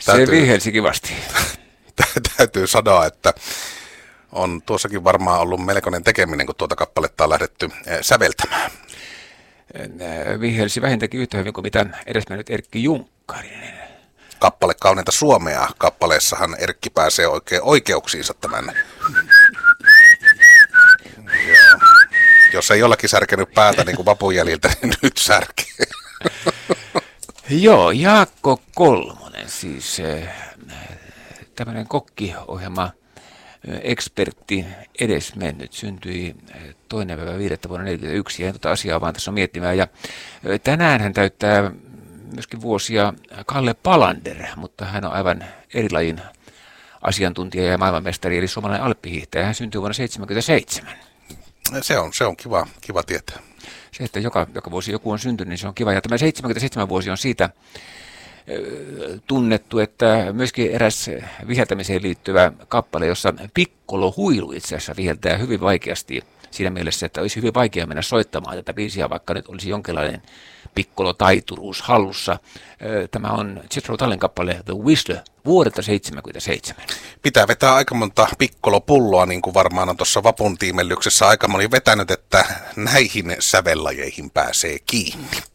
Se vihelsi kivasti. Täytyy sanoa, että on tuossakin varmaan ollut melkoinen tekeminen, kun tuota kappaletta on lähdetty säveltämään. Vihelsi vähintäänkin yhtä hyvin kuin mitä edesmennyt Erkki Junkkarinen. Kappale Kauneinta Suomea. Kappaleessahan Erkki pääsee oikein oikeuksiinsa tämän. Joo. Jos ei jollakin särkenyt päätä niin kuin vapun jäljiltä, niin nyt särkee. Joo, Jaakko Kolmonen, siis tämmöinen kokkiohjelma ekspertti edesmennyt, syntyi 2.5. vuonna 1941, ja tuota asiaa vaan tässä on miettimään. Ja tänään hän täyttää myöskin vuosia Kalle Palander, mutta hän on aivan eri lajin asiantuntija ja maailmanmestari, eli suomalainen alppihiihtäjä. Hän syntyi vuonna 1977. Se on kiva tietää. Se, että joka vuosi joku on syntynyt, niin se on kiva. Ja tämä 77 vuosi on siitä tunnettu, että myöskin eräs viheltämiseen liittyvä kappale, jossa Piccolo Huilu itse asiassa viheltää hyvin vaikeasti siinä mielessä, että olisi hyvin vaikea mennä soittamaan tätä biisiä, vaikka nyt olisi jonkinlainen Piccolo-taituruus hallussa. Tämä on Jethro Tullen kappale The Whistler vuodelta 1977. Pitää vetää aika monta Piccolo-pulloa, niin kuin varmaan on tuossa vapun tiimellyksessä aika moni vetänyt, että näihin sävellajeihin pääsee kiinni.